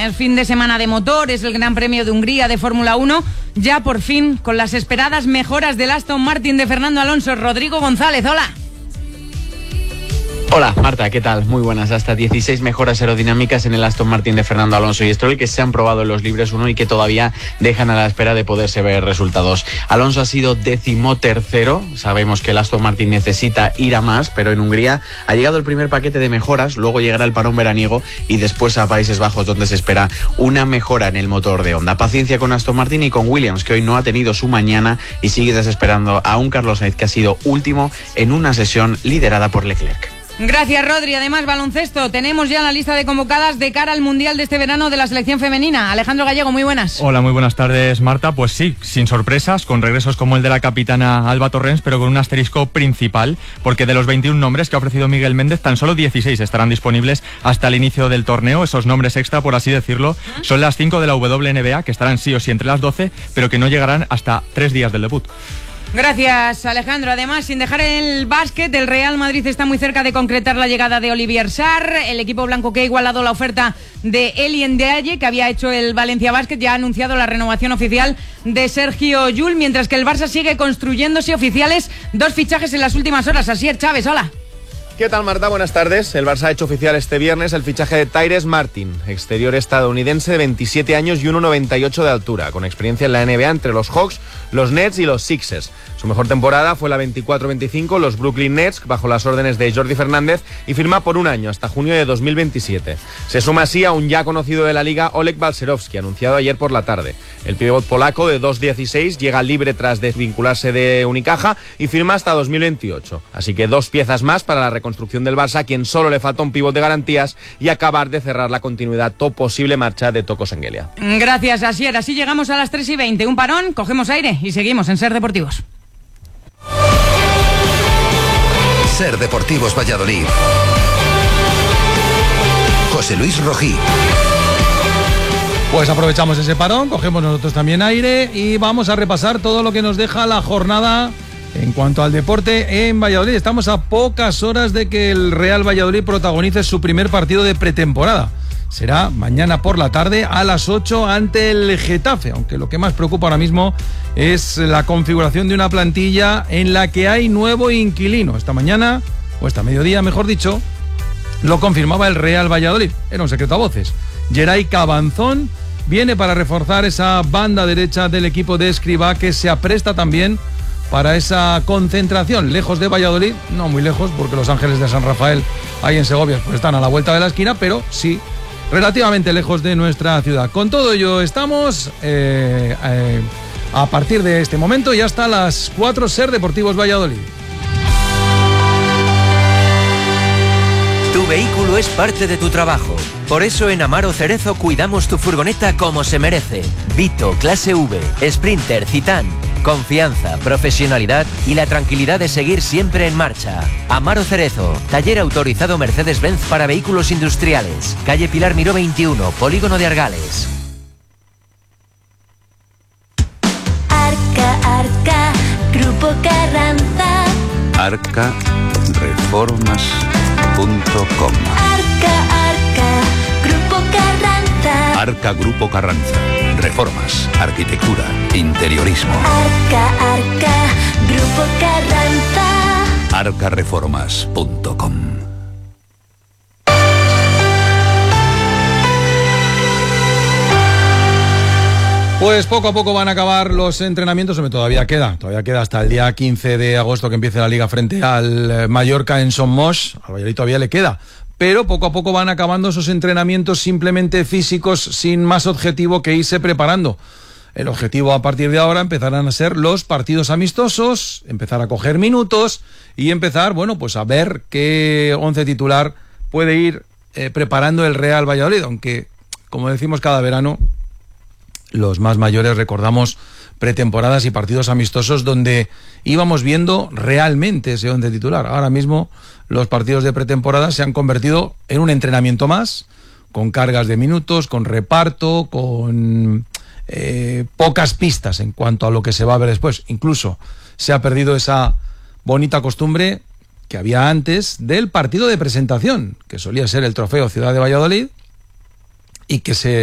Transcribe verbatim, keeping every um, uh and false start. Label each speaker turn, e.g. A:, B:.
A: Es fin de semana de motor, es el Gran Premio de Hungría de Fórmula uno, ya por fin con las esperadas mejoras del Aston Martin de Fernando Alonso. Rodrigo González, hola.
B: Hola Marta, ¿qué tal? Muy buenas. Hasta dieciséis mejoras aerodinámicas en el Aston Martin de Fernando Alonso y Stroll que se han probado en los libres uno y que todavía dejan a la espera de poderse ver resultados. Alonso ha sido decimotercero, sabemos que el Aston Martin necesita ir a más, pero en Hungría ha llegado el primer paquete de mejoras, luego llegará el parón veraniego y después a Países Bajos, donde se espera una mejora en el motor de Honda. Paciencia con Aston Martin y con Williams, que hoy no ha tenido su mañana y sigue desesperando a un Carlos Sainz que ha sido último en una sesión liderada por Leclerc.
A: Gracias, Rodri. Además, baloncesto. Tenemos ya la lista de convocadas de cara al Mundial de este verano de la selección femenina. Alejandro Gallego, muy buenas.
C: Hola, muy buenas tardes, Marta. Pues sí, sin sorpresas, con regresos como el de la capitana Alba Torrens, pero con un asterisco principal, porque de los veintiún nombres que ha ofrecido Miguel Méndez, tan solo dieciséis estarán disponibles hasta el inicio del torneo. Esos nombres extra, por así decirlo, son las cinco de la W N B A, que estarán sí o sí entre las doce, pero que no llegarán hasta tres días del debut.
A: Gracias, Alejandro. Además, sin dejar el básquet, el Real Madrid está muy cerca de concretar la llegada de Olivier Sarr. El equipo blanco, que ha igualado la oferta de Eli Ndiaye, que había hecho el Valencia Basket, ya ha anunciado la renovación oficial de Sergio Llull, mientras que el Barça sigue construyéndose oficiales dos fichajes en las últimas horas. Asier Chávez, hola.
D: ¿Qué tal, Marta? Buenas tardes. El Barça ha hecho oficial este viernes el fichaje de Tyrese Martin, exterior estadounidense de veintisiete años y uno noventa y ocho de altura, con experiencia en la N B A entre los Hawks, los Nets y los Sixers. Su mejor temporada fue la veinticuatro veinticinco, los Brooklyn Nets, bajo las órdenes de Jordi Fernández, y firma por un año, hasta junio de dos mil veintisiete. Se suma así a un ya conocido de la liga, Oleg Balcerowski, anunciado ayer por la tarde. El pívot polaco de dos dieciséis llega libre tras desvincularse de Unicaja y firma hasta dos mil veintiocho. Así que dos piezas más para la reconstrucción del Barça, a quien solo le falta un pívot de garantías y acabar de cerrar la continuidad o posible marcha de Toko Sengelia.
A: Gracias, Asier. Así llegamos a las tres y veinte. Un parón, cogemos aire y seguimos en Ser Deportivos.
E: Ser Deportivos Valladolid. José Luis Rojí.
F: Pues aprovechamos ese parón, cogemos nosotros también aire y vamos a repasar todo lo que nos deja la jornada en cuanto al deporte en Valladolid. Estamos a pocas horas de que el Real Valladolid protagonice su primer partido de pretemporada. Será mañana por la tarde a las ocho ante el Getafe, aunque lo que más preocupa ahora mismo es la configuración de una plantilla en la que hay nuevo inquilino. Esta mañana, o esta mediodía mejor dicho, lo confirmaba el Real Valladolid. Era un secreto a voces. Geray Cabanzón viene para reforzar esa banda derecha del equipo de Escribá, que se apresta también para esa concentración, lejos de Valladolid, no muy lejos, porque los Ángeles de San Rafael ahí en Segovia pues están a la vuelta de la esquina, pero sí relativamente lejos de nuestra ciudad. Con todo ello estamos eh, eh, a partir de este momento y hasta las cuatro, Ser Deportivos Valladolid.
G: Tu vehículo es parte de tu trabajo. Por eso en Amaro Cerezo cuidamos tu furgoneta como se merece. Vito, clase V, Sprinter, Citán. Confianza, profesionalidad y la tranquilidad de seguir siempre en marcha. Amaro Cerezo, taller autorizado Mercedes-Benz para vehículos industriales. Calle Pilar Miró veintiuno, Polígono de Argales.
H: Arca, Arca, Grupo Carranza.
I: arca reformas punto com.
H: Arca, Arca, Grupo Carranza.
I: Arca Grupo Carranza. Reformas, arquitectura, interiorismo.
H: Arca, Arca, Grupo Carranza.
I: arca reformas punto com.
F: Pues poco a poco van a acabar los entrenamientos, hombre, todavía queda, todavía queda hasta el día quince de agosto que empiece la Liga frente al Mallorca en Son Moix. Al Valladolid todavía le queda, pero poco a poco van acabando esos entrenamientos simplemente físicos sin más objetivo que irse preparando. El objetivo a partir de ahora empezarán a ser los partidos amistosos, empezar a coger minutos y empezar, bueno, pues a ver qué once titular puede ir eh, preparando el Real Valladolid, aunque, como decimos cada verano, los más mayores recordamos pretemporadas y partidos amistosos donde íbamos viendo realmente ese once titular. Ahora mismo los partidos de pretemporada se han convertido en un entrenamiento más, con cargas de minutos, con reparto, con eh, pocas pistas en cuanto a lo que se va a ver después. Incluso se ha perdido esa bonita costumbre que había antes del partido de presentación, que solía ser el trofeo Ciudad de Valladolid y que se